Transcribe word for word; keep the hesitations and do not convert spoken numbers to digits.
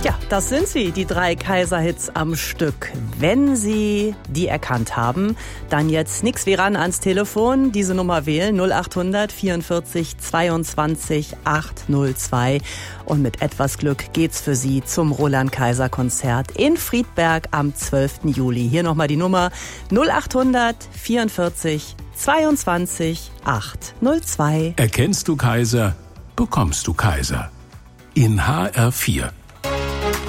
Ja, das sind sie, die drei Kaiser-Hits am Stück. Wenn Sie die erkannt haben, dann jetzt nix wie ran ans Telefon. Diese Nummer wählen null acht hundert vierundvierzig zweiundzwanzig achthundertzwei. Und mit etwas Glück geht's für Sie zum Roland-Kaiser-Konzert in Friedberg am zwölften Juli. Hier nochmal die Nummer null acht hundert vierundvierzig zweiundzwanzig achthundertzwei. Erkennst du Kaiser, bekommst du Kaiser. In H R vier.